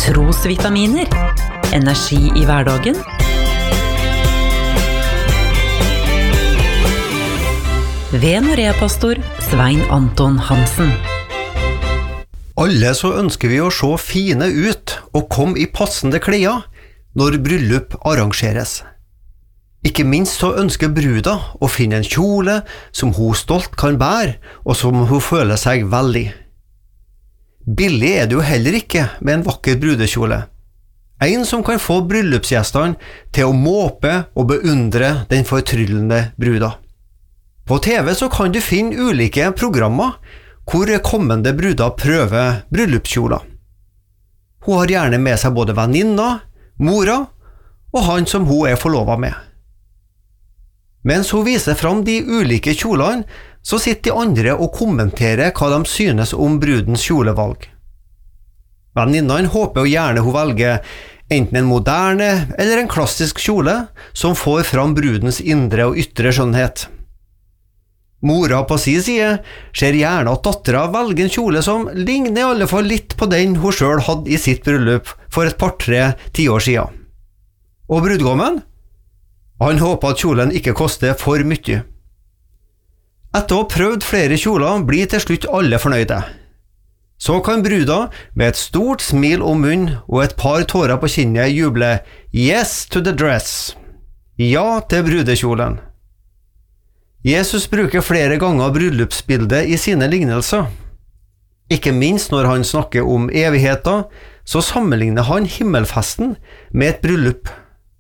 Trosvitaminer. Energi I hverdagen. Ved Norea-pastor Svein Anton Hansen. Alle så ønsker vi å se fine ut og komme I passende klær når bryllup arrangeres. Ikke minst så ønsker bruda å finne en kjole som hun stolt kan bære og som hun føler seg veldig. Billig det jo heller ikke med en vakker brudekjole. En som kan få bryllupsgjestene til å måpe og beundre den fortryllende bruda. På TV så kan du finne ulike programmer hvor kommende bruder prøver bryllupskjoler. Hun har gjerne med seg både venninna, mora og han som hun forlovet med. Mens hun viser fram de ulike kjolene, så sitter de andre og kommenterer hva de synes om brudens kjolevalg. Venninnene håper jo gjerne hun velger enten en moderne eller en klassisk kjole som får fram brudens indre og ytre skjønnhet. Mora på sin side ser gjerne at datteren velger en kjole som ligner I alle fall litt på den hun selv hadde I sitt bryllup for et par-tre tiår siden. Og brudgommen? Han håper at kjolen ikke koster for mye. Etter å ha prøvd flere kjoler blir til slutt alle fornøyde. Så kan bruda med et stort smil om munn og et par tårer på kinnet juble «Yes to the dress!» Ja til brudekjolen. Jesus bruker flere ganger bryllupsbildet I sine lignelser. Ikke minst når han snakker om evigheten, så sammenligner han himmelfesten med et bryllup.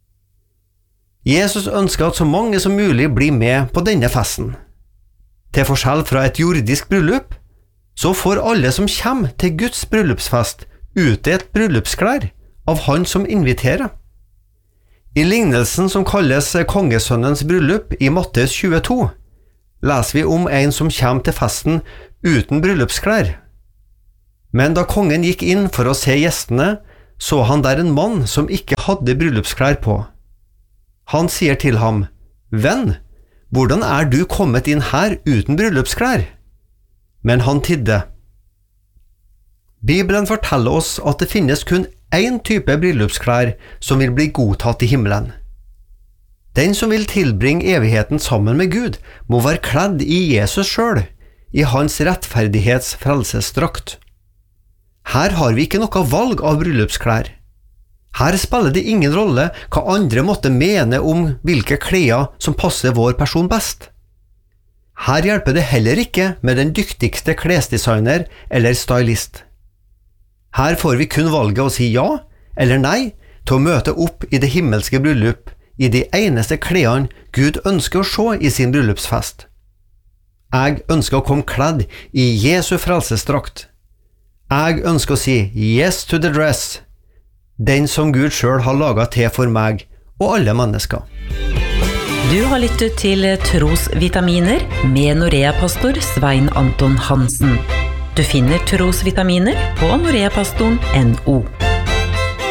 Jesus ønsker at så mange som mulig blir med på denne festen. Til forskjell fra et jordisk bryllup, så får alle som kommer til Guds bryllupsfest utdelt bryllupsklær av han som inviterer. I lignelsen som kalles kongesønnens bryllup I Matteus 22, leser vi om en som kommer til festen uten bryllupsklær. Men da kongen gikk inn for å se gjestene, så han der en mann som ikke hadde bryllupsklær på. Han sier til ham, «Venn, hvordan du kommet inn her uten bryllupsklær?» Men han tidde. Bibelen forteller oss at det finnes kun en type bryllupsklær som vil bli godtatt I himmelen. Den som vil tilbringe evigheten sammen med Gud må være kledd I Jesus selv, I hans rettferdighets frelsesdrakt. Her har vi ikke noe valg av bryllupsklær. Her spiller det ingen rolle hva andre måtte mene om hvilke klær som passer vår person best. Her hjelper det heller ikke med den dyktigste klesdesigner eller stylist. Her får vi kun valget å si ja eller nei til å møte opp I det himmelske bryllup I de eneste klærne Gud ønsker å se I sin bryllupsfest. Jeg ønsker å komme kledd I Jesu frelsesdrakt. Jeg ønsker å si yes to the dress, den som Gud selv har laget til for meg og alle mennesker. Du har lyttet til Trosvitaminer med Norea-pastor Svein Anton Hansen. Du finner Trosvitaminer på noreapastoren.no.